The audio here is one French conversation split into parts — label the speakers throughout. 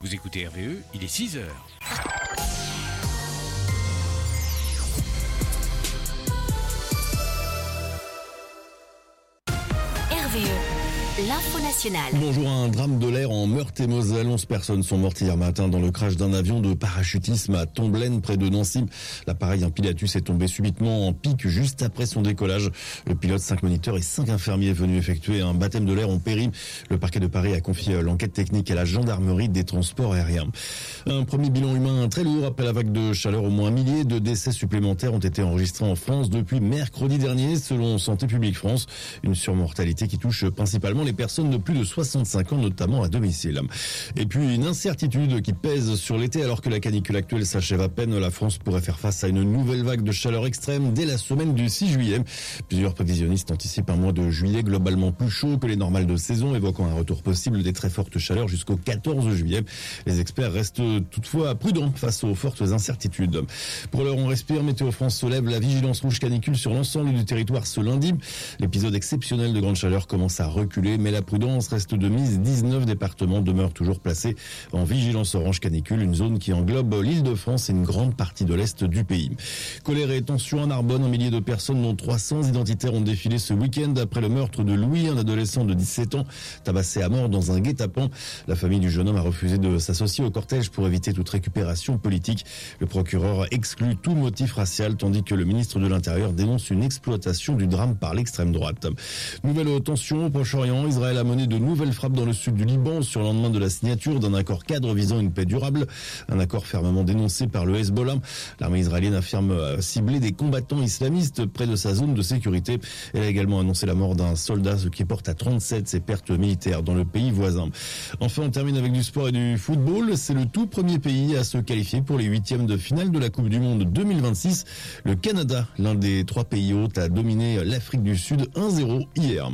Speaker 1: Vous écoutez RVE, il est 6h.
Speaker 2: L'info nationale.
Speaker 3: Bonjour, un drame de l'air en Meurthe-et-Moselle. 11 personnes sont mortes hier matin dans le crash d'un avion de parachutisme à Tomblaine, près de Nancy. L'appareil, un Pilatus, est tombé subitement en pic juste après son décollage. Le pilote, 5 moniteurs et 5 infirmiers venus effectuer un baptême de l'air ont péri. Le parquet de Paris a confié l'enquête technique à la gendarmerie des transports aériens. Un premier bilan humain très lourd après la vague de chaleur. Au moins un millier de décès supplémentaires ont été enregistrés en France depuis mercredi dernier, selon Santé publique France. Une surmortalité qui touche principalement les personnes de plus de 65 ans, notamment à domicile. Et puis une incertitude qui pèse sur l'été alors que la canicule actuelle s'achève à peine. La France pourrait faire face à une nouvelle vague de chaleur extrême dès la semaine du 6 juillet. Plusieurs prévisionnistes anticipent un mois de juillet globalement plus chaud que les normales de saison, évoquant un retour possible des très fortes chaleurs jusqu'au 14 juillet. Les experts restent toutefois prudents face aux fortes incertitudes. Pour l'heure, on respire. Météo France se lève la vigilance rouge canicule sur l'ensemble du territoire ce lundi. L'épisode exceptionnel de grande chaleur commence à reculer, mais la prudence reste de mise. 19 départements demeurent toujours placés en vigilance orange canicule, une zone qui englobe l'Île-de-France et une grande partie de l'Est du pays. Colère et tension à Narbonne, un millier de personnes dont 300 identitaires ont défilé ce week-end après le meurtre de Louis, un adolescent de 17 ans, tabassé à mort dans un guet-apens. La famille du jeune homme a refusé de s'associer au cortège pour éviter toute récupération politique. Le procureur exclut tout motif racial, tandis que le ministre de l'Intérieur dénonce une exploitation du drame par l'extrême droite. Nouvelle tension au Proche-Orient. Israël a mené de nouvelles frappes dans le sud du Liban sur le lendemain de la signature d'un accord cadre visant une paix durable. Un accord fermement dénoncé par le Hezbollah. L'armée israélienne affirme cibler des combattants islamistes près de sa zone de sécurité. Elle a également annoncé la mort d'un soldat, ce qui porte à 37 ses pertes militaires dans le pays voisin. Enfin, on termine avec du sport et du football. C'est le tout premier pays à se qualifier pour les huitièmes de finale de la Coupe du Monde 2026. Le Canada, l'un des 3 pays hôtes, a dominé l'Afrique du Sud 1-0 hier.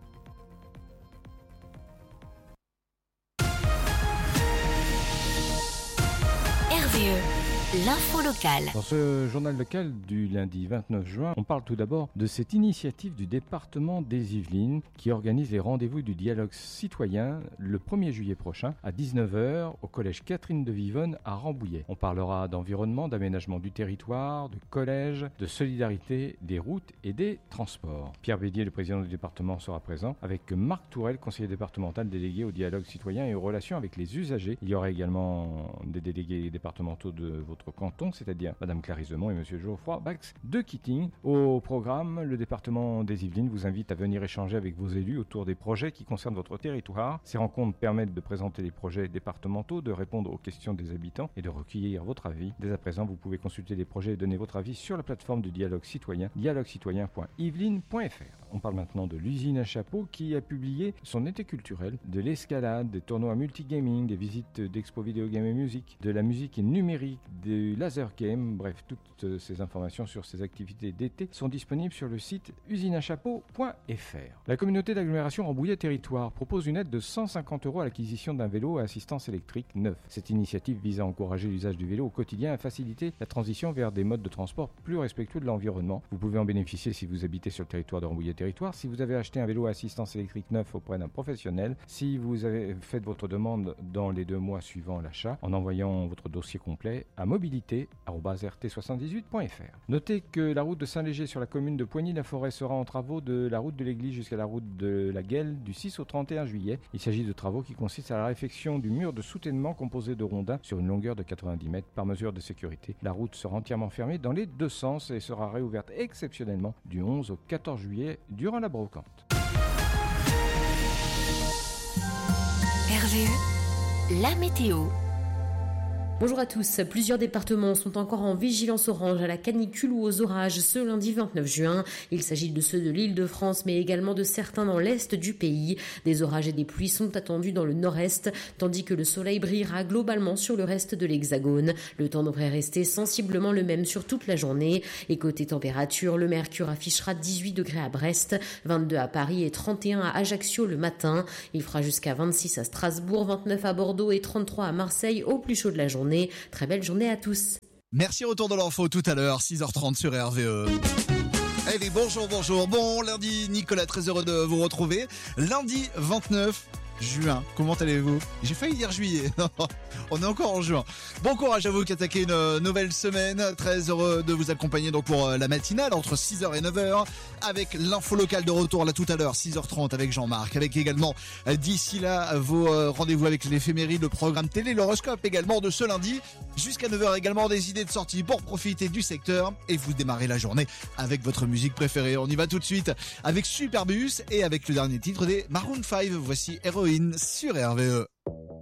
Speaker 2: L'info locale.
Speaker 4: Dans ce journal local du lundi 29 juin, on parle tout d'abord de cette initiative du département des Yvelines qui organise les rendez-vous du dialogue citoyen le 1er juillet prochain à 19h au collège Catherine de Vivonne à Rambouillet. On parlera d'environnement, d'aménagement du territoire, de collège, de solidarité, des routes et des transports. Pierre Bédier, le président du département, sera présent avec Marc Tourelle, conseiller départemental délégué au dialogue citoyen et aux relations avec les usagers. Il y aura également des délégués départementaux de votre canton, c'est-à-dire Madame Clarisse Demont et Monsieur Geoffroy Bax de Kitting. Au programme, le département des Yvelines vous invite à venir échanger avec vos élus autour des projets qui concernent votre territoire. Ces rencontres permettent de présenter les projets départementaux, de répondre aux questions des habitants et de recueillir votre avis. Dès à présent, vous pouvez consulter les projets et donner votre avis sur la plateforme du dialogue citoyen, dialoguecitoyen.yveline.fr. On parle maintenant de l'usine à chapeau qui a publié son été culturel, de l'escalade, des tournois multigaming, des visites d'expo vidéo game et musique, de la musique numérique, du laser game, bref, toutes ces informations sur ces activités d'été sont disponibles sur le site usineachapeau.fr. La communauté d'agglomération Rambouillet Territoire propose une aide de 150 € à l'acquisition d'un vélo à assistance électrique neuf. Cette initiative vise à encourager l'usage du vélo au quotidien et à faciliter la transition vers des modes de transport plus respectueux de l'environnement. Vous pouvez en bénéficier si vous habitez sur le territoire de Rambouillet Territoire, si vous avez acheté un vélo à assistance électrique neuf auprès d'un professionnel, si vous avez fait votre demande dans les 2 mois suivant l'achat, en envoyant votre dossier complet à mobilité@rt78.fr. Notez que la route de Saint-Léger sur la commune de Poigny-la-Forêt sera en travaux de la route de l'église jusqu'à la route de la Guelle du 6 au 31 juillet. Il s'agit de travaux qui consistent à la réfection du mur de soutènement composé de rondins sur une longueur de 90 mètres. Par mesure de sécurité, la route sera entièrement fermée dans les 2 sens et sera réouverte exceptionnellement du 11 au 14 juillet durant la brocante.
Speaker 2: RVE, la météo.
Speaker 5: Bonjour à tous. Plusieurs départements sont encore en vigilance orange à la canicule ou aux orages ce lundi 29 juin. Il s'agit de ceux de l'Île-de-France, mais également de certains dans l'est du pays. Des orages et des pluies sont attendus dans le nord-est, tandis que le soleil brillera globalement sur le reste de l'Hexagone. Le temps devrait rester sensiblement le même sur toute la journée. Et côté température, le mercure affichera 18 degrés à Brest, 22 à Paris et 31 à Ajaccio le matin. Il fera jusqu'à 26 à Strasbourg, 29 à Bordeaux et 33 à Marseille au plus chaud de la journée. Très belle journée à tous.
Speaker 6: Merci, retour de l'info tout à l'heure, 6h30 sur RVE. Allez, bonjour. Bon lundi, Nicolas, très heureux de vous retrouver. Lundi 29 juin. Comment allez-vous? J'ai failli dire juillet. On est encore en juin. Bon courage à vous qui attaquez une nouvelle semaine. Très heureux de vous accompagner donc pour la matinale entre 6h et 9h avec l'info locale de retour là tout à l'heure 6h30 avec Jean-Marc, avec également d'ici là vos rendez-vous avec l'éphéméride, le programme télé, l'horoscope également de ce lundi jusqu'à 9h, également des idées de sortie pour profiter du secteur et vous démarrez la journée avec votre musique préférée. On y va tout de suite avec Superbus et avec le dernier titre des Maroon 5. Voici Héroïne sur RVE.